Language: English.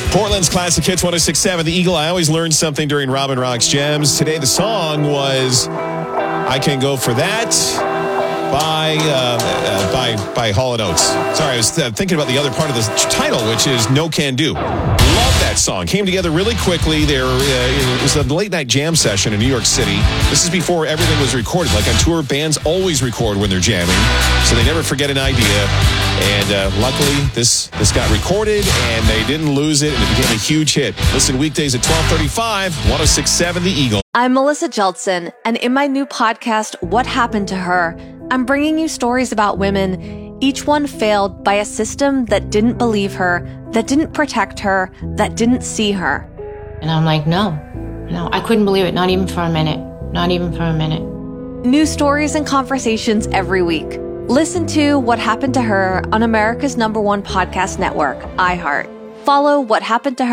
Portland's Classic Hits 106.7. The Eagle. I always learn something during Robin Rock's Gems. Today the song was I Can Go For That by Hall & Oates. Sorry, I was thinking about the other part of the title, which is No Can Do. Love that song. Came together really quickly. It was a late-night jam session in New York City. This is before everything was recorded. Like on tour, bands always record when they're jamming, so they never forget an idea. And luckily, this got recorded, and they didn't lose it, and it became a huge hit. Listen weekdays at 12:35, 106.7 The Eagle. I'm Melissa Jeltsin, and in my new podcast, What Happened to Her, I'm bringing you stories about women, each one failed by a system that didn't believe her, that didn't protect her, that didn't see her. And I'm like, no, I couldn't believe it, not even for a minute, not even for a minute. New stories and conversations every week. Listen to What Happened to Her on America's #1 podcast network, iHeart. Follow What Happened to Her